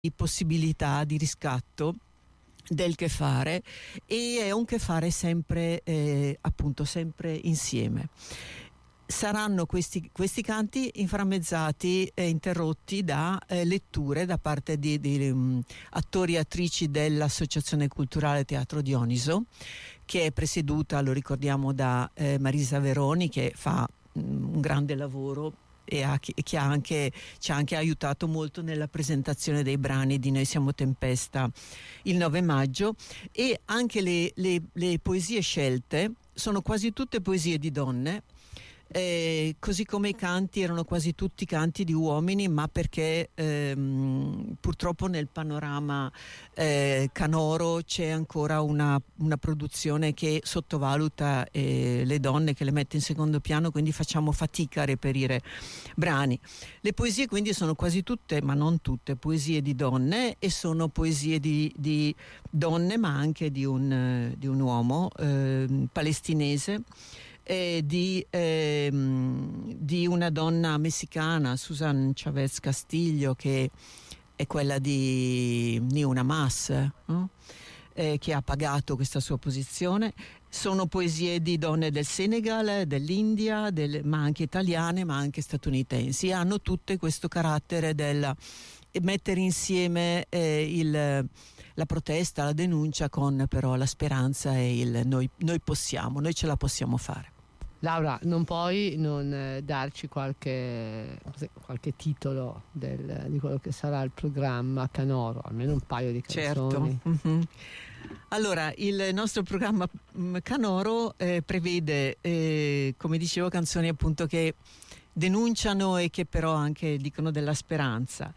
possibilità di riscatto del che fare, e è un che fare sempre appunto sempre insieme. Saranno questi canti inframmezzati e interrotti da letture da parte di attori e attrici dell'Associazione Culturale Teatro Dioniso, che è presieduta, lo ricordiamo, da Marisa Veroni, che fa un grande lavoro e ci ha anche aiutato molto nella presentazione dei brani di Noi siamo Tempesta il 9 maggio. E anche le poesie scelte sono quasi tutte poesie di donne, così come i canti erano quasi tutti canti di uomini, ma perché purtroppo nel panorama canoro c'è ancora una produzione che sottovaluta le donne, che le mette in secondo piano, quindi facciamo fatica a reperire brani. Le poesie quindi sono quasi tutte, ma non tutte, poesie di donne, e sono poesie di donne, ma anche di un uomo palestinese, di una donna messicana, Susan Chavez Castillo, che è quella di Ni Una Más, che ha pagato questa sua posizione. Sono poesie di donne del Senegal, dell'India, ma anche italiane, ma anche statunitensi. Hanno tutte questo carattere del mettere insieme la protesta, la denuncia, con però la speranza e il noi ce la possiamo fare. Laura, non puoi non darci qualche titolo di quello che sarà il programma canoro, almeno un paio di canzoni. Certo. Mm-hmm. Allora, il nostro programma canoro prevede, come dicevo, canzoni appunto che denunciano e che però anche dicono della speranza.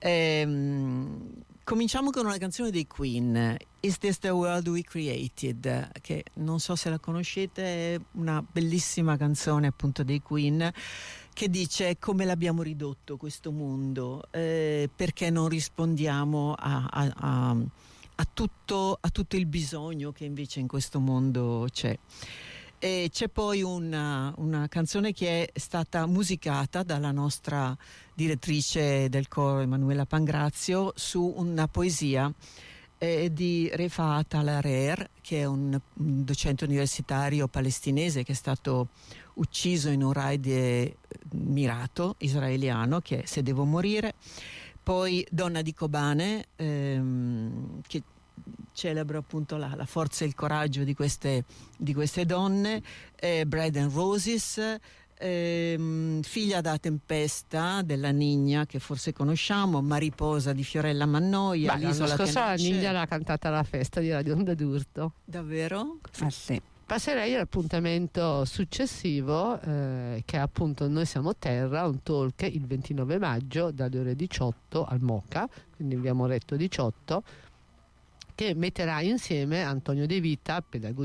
Cominciamo con una canzone dei Queen, Is This the World We Created, che non so se la conoscete, è una bellissima canzone appunto dei Queen, che dice come l'abbiamo ridotto questo mondo, perché non rispondiamo a tutto il bisogno che invece in questo mondo c'è. E c'è poi una canzone che è stata musicata dalla nostra direttrice del coro Emanuela Pangrazio su una poesia di Refaat al-Harer, che è un docente universitario palestinese che è stato ucciso in un raid mirato israeliano, che è Se devo morire. Poi Donna di Kobane, che celebra appunto la forza e il coraggio di queste donne. Bread and Roses, Figlia da tempesta della Nigna, che forse conosciamo, Mariposa di Fiorella Mannoia. L'anno scorso la Nigna l'ha cantata alla festa di Radio Onda d'Urto. Davvero? Sì. Passerei all'appuntamento successivo, che è appunto Noi siamo terra, un talk il 29 maggio dalle ore 18 al MOCA, quindi abbiamo detto 18, che metterà insieme Antonia De Vita,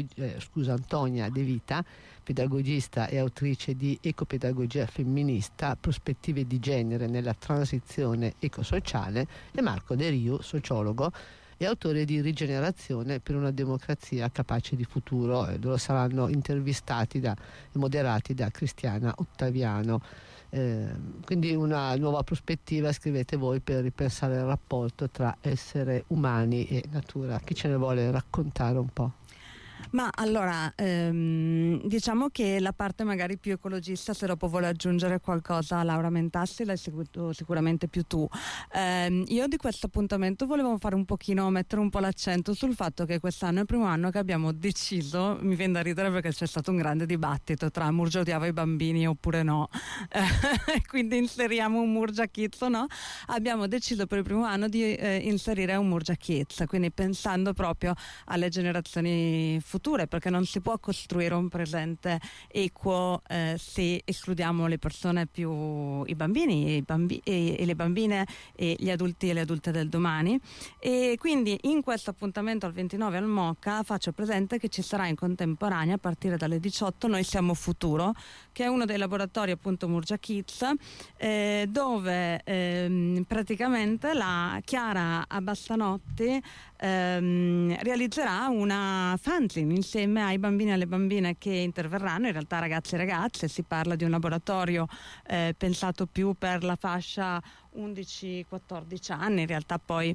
pedagogista e autrice di Ecopedagogia femminista, prospettive di genere nella transizione ecosociale, e Marco De Riu, sociologo e autore di Rigenerazione per una democrazia capace di futuro. Loro saranno intervistati e moderati da Cristiana Ottaviano. Quindi una nuova prospettiva, scrivete voi, per ripensare il rapporto tra essere umani e natura. Chi ce ne vuole raccontare un po'? Ma allora, diciamo che la parte magari più ecologista, se dopo vuole aggiungere qualcosa Laura Mentassi, l'hai seguito sicuramente più tu. Io di questo appuntamento volevo fare mettere un po' l'accento sul fatto che quest'anno è il primo anno che abbiamo deciso, mi viene da ridere perché c'è stato un grande dibattito tra Murgia odiava i bambini oppure no, quindi inseriamo un Murgia Kids o no. Abbiamo deciso per il primo anno di inserire un Murgia Kids, quindi pensando proprio alle generazioni future, perché non si può costruire un presente equo se escludiamo le persone i bambini e le bambine e gli adulti e le adulte del domani. E quindi in questo appuntamento al 29 al MOCA faccio presente che ci sarà in contemporanea, a partire dalle 18, Noi siamo futuro, che è uno dei laboratori appunto Murgia Kids, dove praticamente la Chiara Abbastanotti realizzerà una fanzine Roslin, insieme ai bambini e alle bambine che interverranno, in realtà ragazzi e ragazze. Si parla di un laboratorio pensato più per la fascia 11-14 anni, in realtà poi